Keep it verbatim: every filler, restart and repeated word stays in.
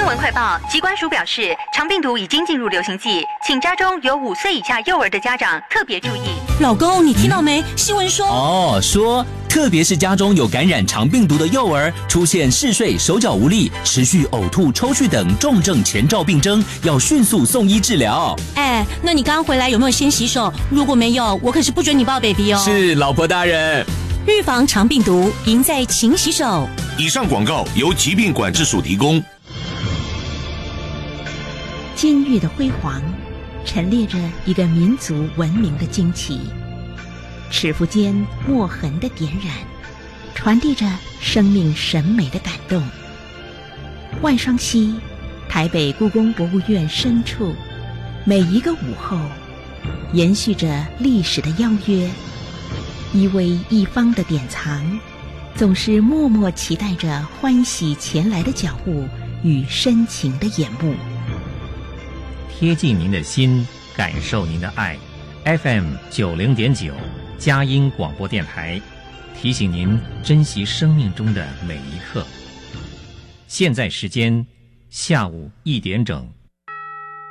闻快报，疾管署表示，肠病毒已经进入流行季，请家中有五岁以下幼儿的家长特别注意。 老公，你听到没？新闻说哦，说特别是家中有感染肠病毒的幼儿，出现嗜睡、手脚无力、持续呕吐、抽搐等重症前兆病征，要迅速送医治疗。 哎，那你刚刚回来有没有先洗手？如果没有，我可是不准你抱 baby 哦。 是，老婆大人。 预防肠病毒，赢在勤洗手。 以上广告由疾病管制署提供。 金玉的辉煌，陈列着一个民族文明的惊奇。尺幅间墨痕的点染，传递着生命审美的感动。万双溪，台北故宫博物院深处，每一个午后，延续着历史的邀约。一位一方的典藏，总是默默期待着欢喜前来的脚步与深情的眼目。 贴近您的心，感受您的爱。F M 九零点九，佳音广播电台，提醒您珍惜生命中的每一刻。现在时间下午一点整。